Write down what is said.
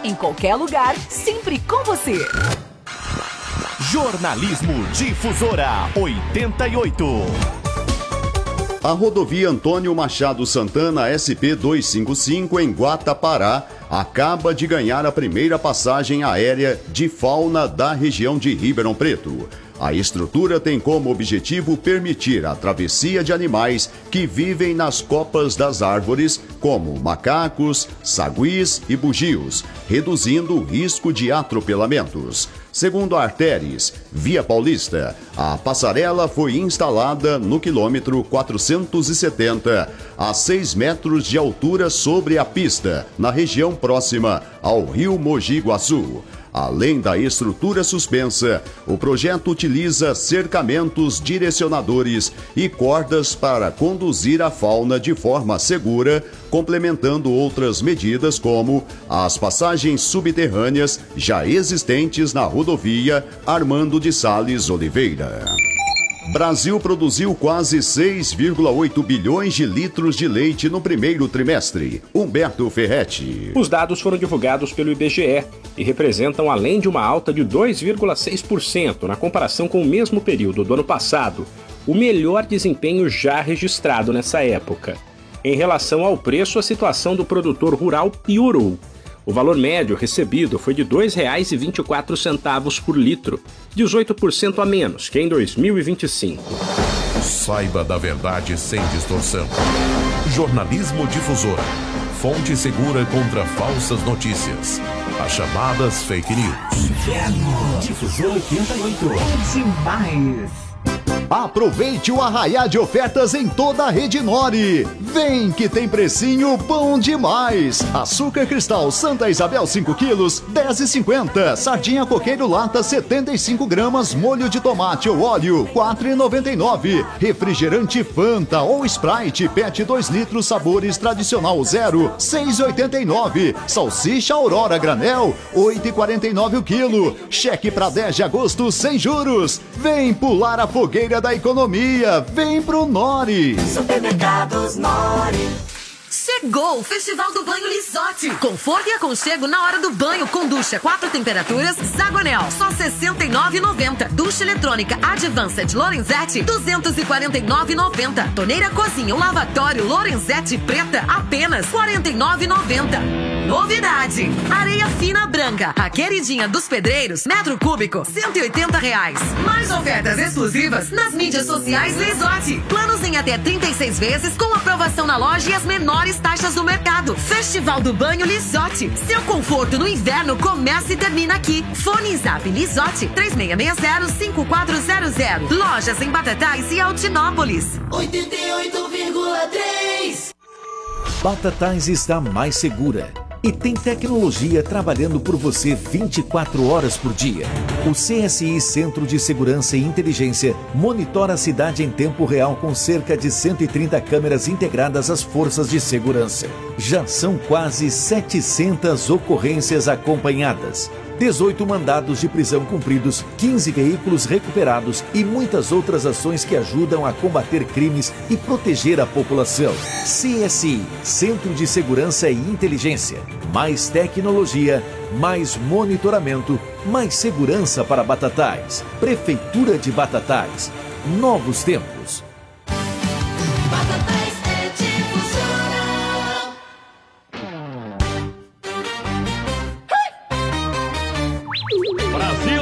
Em qualquer lugar, sempre com você. Jornalismo Difusora 88. A rodovia Antônio Machado Santana SP-255 em Guatapará acaba de ganhar a primeira passagem aérea de fauna da região de Ribeirão Preto. A estrutura tem como objetivo permitir a travessia de animais que vivem nas copas das árvores, como macacos, saguis e bugios, reduzindo o risco de atropelamentos. Segundo a Arteres, Via Paulista, a passarela foi instalada no quilômetro 470, a 6 metros de altura sobre a pista, na região próxima ao rio Mogi Guaçu. Além da estrutura suspensa, o projeto utiliza cercamentos direcionadores e cordas para conduzir a fauna de forma segura, complementando outras medidas como as passagens subterrâneas já existentes na rodovia Armando de Sales Oliveira. Brasil produziu quase 6,8 bilhões de litros de leite no primeiro trimestre. Humberto Ferretti. Os dados foram divulgados pelo IBGE e representam, além de uma alta de 2,6% na comparação com o mesmo período do ano passado, o melhor desempenho já registrado nessa época. Em relação ao preço, a situação do produtor rural piorou. O valor médio recebido foi de R$ 2,24 por litro, 18% a menos que em 2025. Saiba da verdade sem distorção. Jornalismo Difusora. Fonte segura contra falsas notícias. As chamadas fake news. Inverno. Difusora 88. É demais. Aproveite o arraiá de ofertas em toda a rede Nori. Vem que tem precinho bom demais. Açúcar cristal Santa Isabel 5 quilos, 10,50. Sardinha coqueiro lata 75 gramas, molho de tomate ou óleo, 4,99. Refrigerante Fanta ou Sprite PET 2 litros sabores tradicional 0, 6,89. Salsicha Aurora granel, 8,49 o quilo. Cheque para 10 de agosto sem juros. Vem pular a fogueira da economia, vem pro Nori. Supermercados Nori. Chegou o Festival do Banho Lisotti. Conforto e aconchego na hora do banho com ducha 4 temperaturas Zagonel, só R$ 69,90. Ducha eletrônica Advanced Lorenzetti, R$ 249,90. Torneira cozinha ou lavatório Lorenzetti preta, apenas R$ 49,90. Novidade! Areia fina branca, a queridinha dos pedreiros, metro cúbico, R$ 180. Mais ofertas exclusivas nas mídias sociais Lisotti. Planos em até 36 vezes com aprovação na loja e as menores taxas do mercado. Festival do Banho Lisotti. Seu conforto no inverno começa e termina aqui. Fone Zap Lisotti 3660-5400. Lojas em Batatais e Altinópolis. 88,3. Batatais está mais segura e tem tecnologia trabalhando por você 24 horas por dia. O CSI Centro de Segurança e Inteligência monitora a cidade em tempo real com cerca de 130 câmeras integradas às forças de segurança. Já são quase 700 ocorrências acompanhadas, 18 mandados de prisão cumpridos, 15 veículos recuperados e muitas outras ações que ajudam a combater crimes e proteger a população. CSI, Centro de Segurança e Inteligência. Mais tecnologia, mais monitoramento, mais segurança para Batatais. Prefeitura de Batatais. Novos tempos. Batatais é Difusora. Brasil!